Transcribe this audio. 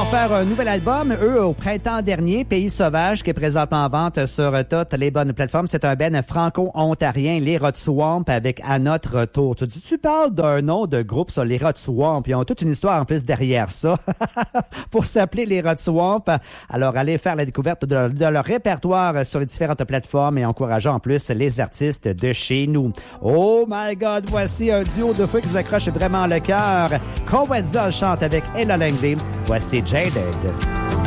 vont faire un nouvel album, eux, au printemps dernier, Pays Sauvage, qui est présent en vente sur toutes les bonnes plateformes. C'est un band franco-ontarien, les Rot Swamp, avec À notre tour. Tu parles d'un nom de groupe, ça, les Rot Swamp. Ils ont toute une histoire en plus derrière ça pour s'appeler les Rot Swamp. Alors, allez faire la découverte de leur répertoire sur les différentes plateformes et encourageant en plus les artistes de chez nous. Oh my God, voici un duo de feu qui vous accroche vraiment le cœur. Cowetzel chante avec Ella Langley. Voici Jaded.